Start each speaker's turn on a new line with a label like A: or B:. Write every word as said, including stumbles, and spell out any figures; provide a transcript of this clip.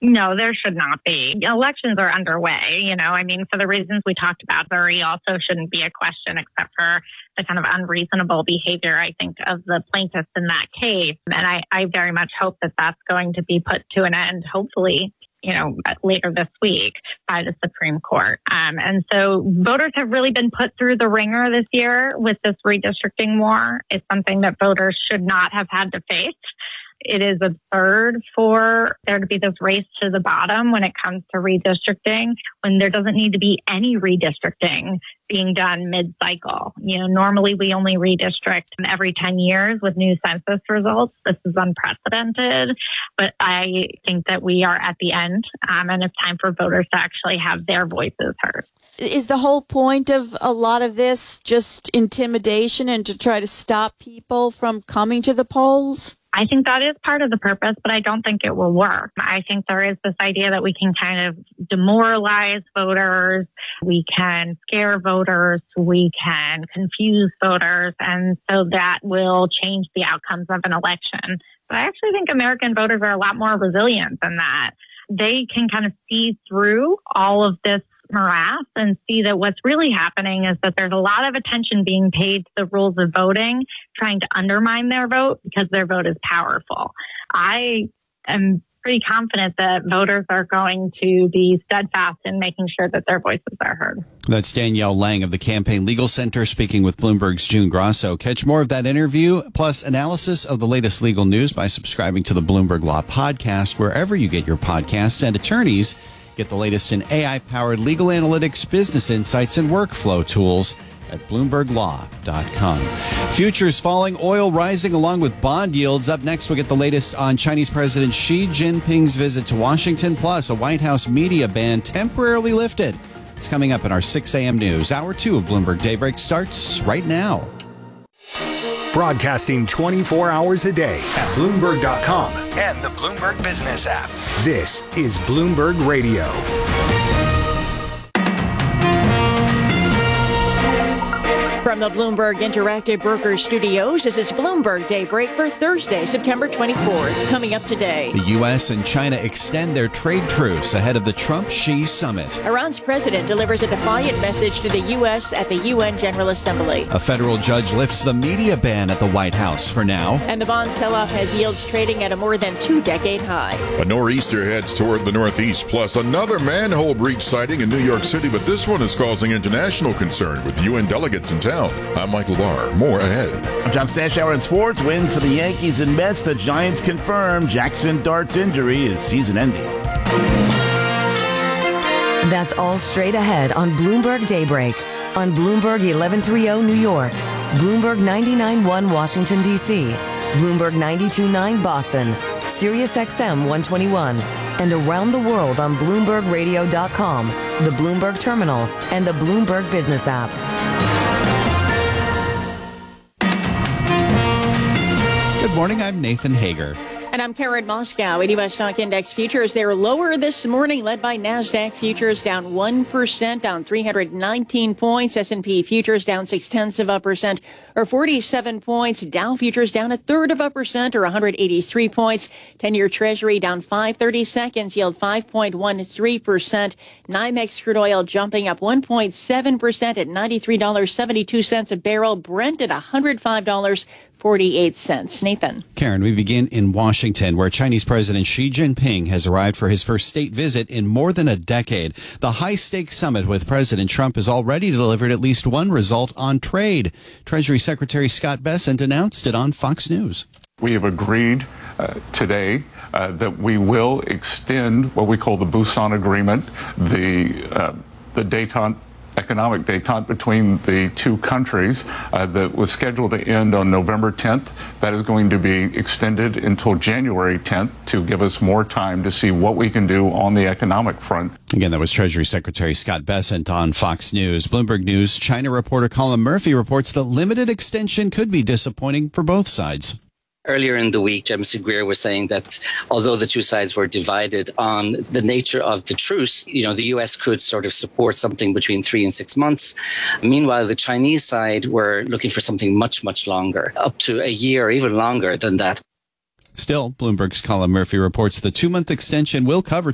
A: No, there should not be. Elections are underway. You know, I mean, for the reasons we talked about, there also shouldn't be a question except for the kind of unreasonable behavior, I think, of the plaintiffs in that case. And I, I very much hope that that's going to be put to an end, hopefully, you know, later this week by the Supreme Court. Um, and so voters have really been put through the ringer this year with this redistricting war. It's something that voters should not have had to face. It is absurd for there to be this race to the bottom when it comes to redistricting, when there doesn't need to be any redistricting being done mid-cycle. You know, normally we only redistrict every ten years with new census results. This is unprecedented, but I think that we are at the end, um, and it's time for voters to actually have their voices heard.
B: Is the whole point of a lot of this just intimidation and to try to stop people from coming to the polls?
A: I think that is part of the purpose, but I don't think it will work. I think there is this idea that we can kind of demoralize voters, we can scare voters, we can confuse voters, and so that will change the outcomes of an election. But I actually think American voters are a lot more resilient than that. They can kind of see through all of this morass and see that what's really happening is that there's a lot of attention being paid to the rules of voting, trying to undermine their vote because their vote is powerful. I am pretty confident that voters are going to be steadfast in making sure that their voices are heard.
C: That's Danielle Lang of the Campaign Legal Center speaking with Bloomberg's June Grosso. Catch more of that interview plus analysis of the latest legal news by subscribing to the Bloomberg Law Podcast wherever you get your podcasts. And attorneys get the latest in A I-powered legal analytics, business insights, and workflow tools at bloomberg law dot com. Futures falling, oil rising along with bond yields. Up next, we'll get the latest on Chinese President Xi Jinping's visit to Washington, plus a White House media ban temporarily lifted. It's coming up in our six a.m. news. Hour two of Bloomberg Daybreak starts right now.
D: Broadcasting twenty-four hours a day at bloomberg dot com and the Bloomberg Business app. This is Bloomberg Radio.
B: From the Bloomberg Interactive Brokers Studios, this is Bloomberg Daybreak for Thursday, September twenty-fourth. Coming up today,
C: the U S and China extend their trade truce ahead of the Trump-Xi summit.
B: Iran's president delivers a defiant message to the U S at the U N General Assembly.
C: A federal judge lifts the media ban at the White House for now.
B: And the bond sell-off has yields trading at a more than two-decade high.
E: A nor'easter heads toward the northeast, plus another manhole breach sighting in New York City, but this one is causing international concern with U N delegates in town. I'm Michael Barr. More ahead.
F: I'm John Stashower in sports. Wins for the Yankees and Mets. The Giants confirm Jackson Dart's injury is season-ending.
G: That's all straight ahead on Bloomberg Daybreak on Bloomberg eleven thirty New York, Bloomberg ninety-nine point one Washington, D C, Bloomberg ninety-two point nine Boston, Sirius X M one twenty-one, and around the world on bloomberg radio dot com, the Bloomberg Terminal, and the Bloomberg Business app.
C: Good morning, I'm Nathan Hager.
B: And I'm Karen Moscow. A U S stock index futures, they're lower this morning, led by NASDAQ futures down one percent, down three hundred nineteen points. S and P futures down six tenths of a percent, or forty-seven points. Dow futures down a third of a percent, or one hundred eighty-three points. ten-year Treasury down five thirty-seconds, yield five point one three percent. NYMEX crude oil jumping up one point seven percent at ninety-three dollars and seventy-two cents a barrel. Brent at one hundred five dollars and forty-eight cents. Nathan.
C: Karen, we begin in Washington, where Chinese President Xi Jinping has arrived for his first state visit in more than a decade. The high-stakes summit with President Trump has already delivered at least one result on trade. Treasury Secretary Scott Bessent announced it on Fox News.
H: We have agreed uh, today uh, that we will extend what we call the Busan Agreement, the uh, the détente economic détente between the two countries uh, that was scheduled to end on November tenth. That is going to be extended until January tenth to give us more time to see what we can do on the economic front.
C: Again, that was Treasury Secretary Scott Bessent on Fox News. Bloomberg News China reporter Colin Murphy reports the limited extension could be disappointing for both sides.
I: Earlier in the week, Jameson Greer was saying that although the two sides were divided on the nature of the truce, you know, the U S could sort of support something between three and six months. Meanwhile, the Chinese side were looking for something much, much longer, up to a year or even longer than that.
C: Still, Bloomberg's Colin Murphy reports the two-month extension will cover